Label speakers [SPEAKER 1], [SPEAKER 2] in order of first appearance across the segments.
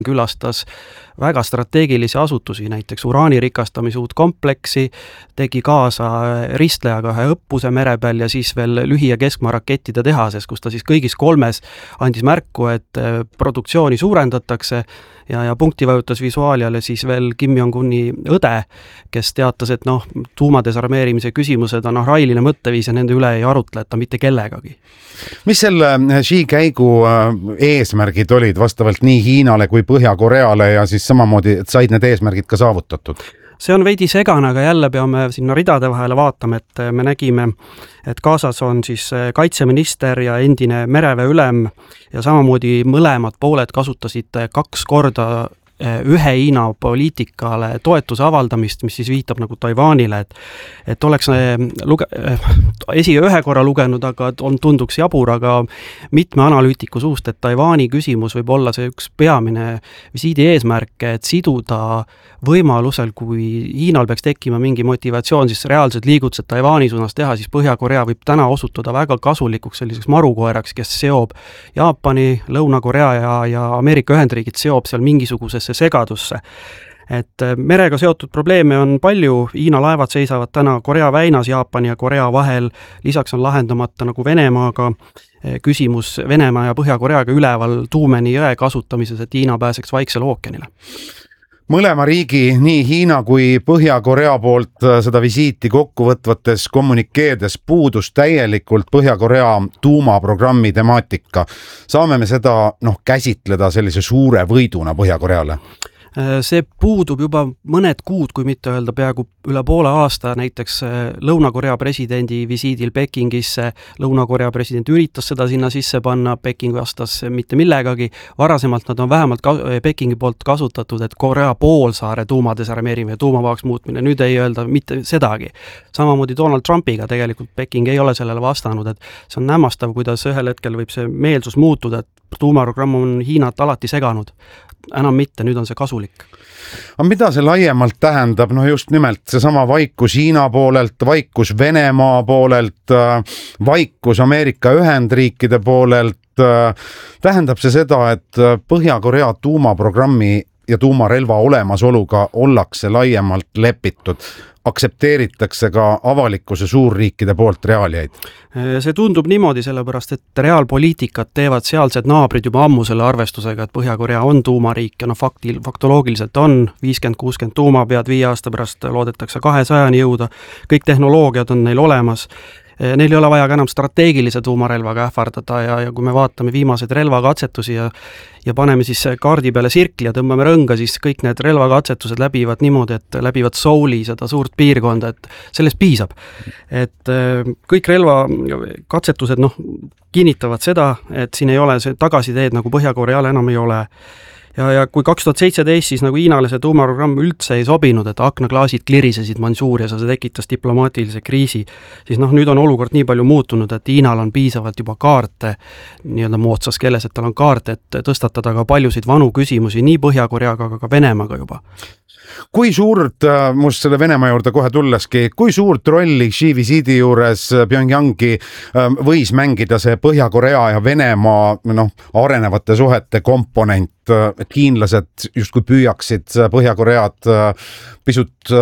[SPEAKER 1] külastas väga strateegilisi asutusi, näiteks uraani rikastamise uut kompleksi, tegi kaasa ristlejaga ühe õppuse mere peal ja siis veel lühi- ja keskmaa rakettide tehases, kus ta siis kõigis 3 andis märku, et produktsiooni suurendatakse ja punkti vajutas visuaaliale siis veel Kim Jong-uni õde, kes teatas, et tuumadesarmeerimise küsimused on railine mõtteviis ja nende üle ei arutleta mitte kellegagi.
[SPEAKER 2] Mis selle Xi käigu eesmärgid olid vastavalt nii Hiinale kui Põhja-Koreale ja siis samamoodi, et said need eesmärgid ka saavutatud?
[SPEAKER 1] See on veidi segane, aga jälle peame sinna ridade vahele vaatama, et me nägime, et kaasas on siis kaitseminister ja endine mereväe ülem ja samamoodi mõlemad pooled kasutasid 2 korda ühe Hiina poliitikale toetuse avaldamist, mis siis viitab nagu Taiwanile, et oleks ühe korra lugenud, aga tunduks jabur, aga mitme analüütiku suust, et Taiwani küsimus võib olla see üks peamine visiidi eesmärk, et siduda võimalusel, kui Hiinal peaks tekkima mingi motivatsioon, siis reaalsed liigutused Taiwani suunas teha, siis Põhja-Korea võib täna osutuda väga kasulikuks selliseks marukoeraks, kes seob Jaapani, Lõuna-Korea ja Ameerika Ühendriigid seob seal mingisugusesse segadusse. Et merega seotud probleeme on palju, Hiina laevad seisavad täna Korea väinas Jaapani ja Korea vahel, lisaks on lahendamata nagu Venemaaga küsimus Venemaa ja Põhja-Koreaga üleval Tuumeni jõe kasutamises, et Hiina pääseks Vaiksele ookeanile.
[SPEAKER 2] Mõlema riigi, nii Hiina kui Põhja-Korea poolt seda visiiti kokkuvõtvates kommunikeedes puudus täielikult Põhja-Korea tuumaprogrammi temaatika. Saame me seda käsitleda sellise suure võiduna Põhja-Koreale?
[SPEAKER 1] See puudub juba mõned kuud, kui mitte öelda peaaegu üle poole aasta, näiteks Lõuna-Korea presidendi visiidil Pekingisse. Lõuna-Korea president üritas seda sinna sisse panna, Peking vastas mitte millegagi. Varasemalt nad on vähemalt Pekingi poolt kasutatud, et Korea poolsaare tuumadesarmeerimine ja tuumavabaks muutmine, nüüd ei öelda mitte sedagi. Samamoodi Donald Trumpiga tegelikult Peking ei ole sellele vastanud, et see on hämmastav, kuidas ühel hetkel võib see meelsus muutuda, et tuumaprogramm on Hiinat alati seganud. Enam mitte, nüüd on see kasulik.
[SPEAKER 2] Aga mida see laiemalt tähendab? Just nimelt seesama vaikus Hiina poolelt, vaikus Venemaa poolelt, vaikus Ameerika Ühendriikide poolelt. Tähendab see seda, et Põhja-Korea tuumaprogrammi ja tuumarelva olemasoluga ollakse laiemalt lepitud, aksepteeritakse ka avalikkuse suurriikide poolt reaaliaid?
[SPEAKER 1] See tundub niimoodi sellepärast, et reaalpoliitikat teevad sealsed naabrid juba ammu selle arvestusega, et Põhja-Korea on tuumariik ja faktoloogiliselt on 50-60 tuumapead 5 aasta pärast loodetakse 200-ni jõuda, kõik tehnoloogiad on neil olemas. Neil ei ole vaja ka enam strateegilise tuumarelvaga ähvardada ja kui me vaatame viimaseid relvakatsetusi ja paneme siis kaardi peale sirkli ja tõmbame rõnga, siis kõik need relvakatsetused läbivad niimoodi, et läbivad Souli, seda suurt piirkonda, et sellest piisab. Et kõik relvakatsetused kinnitavad seda, et siin ei ole see tagasiteed nagu Põhja-Koreale enam ei ole. Ja kui 2017 siis nagu Hiinale see tuumaprogramm üldse ei sobinud, et aknaklaasid klirisesid Mansuurias ja see tekitas diplomaatilise kriisi, siis nüüd on olukord nii palju muutunud, et Hiinal on piisavalt juba kaarte, nii-öelda moodsas keeles, et tal on kaarte, et tõstatada ka paljusid vanu küsimusi nii Põhja-Koreaga, aga ka Venemaaga juba.
[SPEAKER 2] Kui suurt, must selle Venemaa juurde kohe tulleski, kui suurt rolli Xi visiidi juures Pyongyangi võis mängida see Põhja-Korea ja Venemaa arenevate suhete komponent, et hiinlased justkui püüaksid Põhja-Koread pisut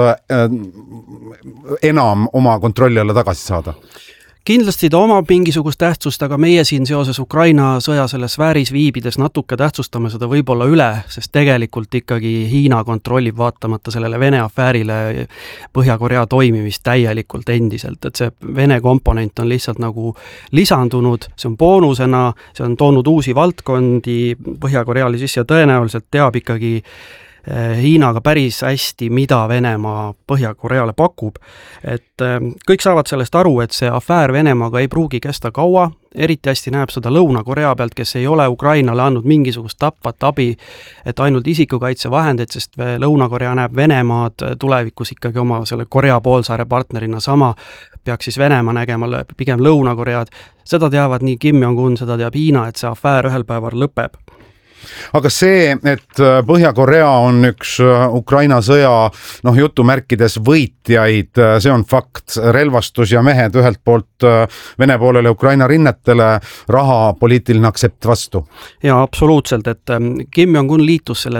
[SPEAKER 2] enam oma kontrolli alla tagasi saada?
[SPEAKER 1] Kindlasti ta omab mingisugust tähtsust, aga meie siin seoses Ukraina sõja selles sfääris viibides natuke tähtsustame seda võib-olla üle, sest tegelikult ikkagi Hiina kontrollib vaatamata sellele Vene afäärile Põhja-Korea toimimist täielikult endiselt, et see Vene komponent on lihtsalt nagu lisandunud, see on boonusena, see on toonud uusi valdkondi Põhja-Koreale sisse ja tõenäoliselt teab ikkagi Hiinaga päris hästi, mida Venemaa Põhja-Koreale pakub. Et kõik saavad sellest aru, et see afäär Venemaaga ei pruugi kesta kaua, eriti hästi näeb seda Lõuna-Korea pealt, kes ei ole Ukrainale andnud mingisugust tapvat abi, et ainult isikukaitsevahendeid, sest Lõuna-Korea näeb Venemaad tulevikus ikkagi oma selle Korea poolsaare partnerina sama, peaks siis Venemaa nägema pigem Lõuna-Koread. Seda teavad nii Kim Jong-un, seda teab Hiina, et see afäär ühel päeval lõpeb.
[SPEAKER 2] aga see, et Põhja-Korea on üks Ukraina sõja jutumärkides võitjaid, see on fakt. Relvastus ja mehed ühelt poolt Vene poolele Ukraina rinnetele, raha, poliitiline aktsept vastu.
[SPEAKER 1] Ja absoluutselt, et Kim Jong-un liitus selle